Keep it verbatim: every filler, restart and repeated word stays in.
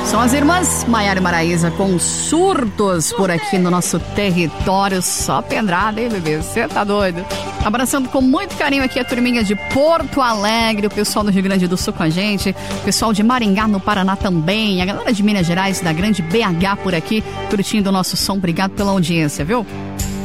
São as irmãs Maiara e Maraísa com surtos por aqui no nosso território. Só pedrada, hein, bebê? Você tá doido? Abraçando com muito carinho aqui a turminha de Porto Alegre, o pessoal do Rio Grande do Sul com a gente, o pessoal de Maringá, no Paraná também, a galera de Minas Gerais, da grande B H por aqui, curtindo o nosso som. Obrigado pela audiência, viu?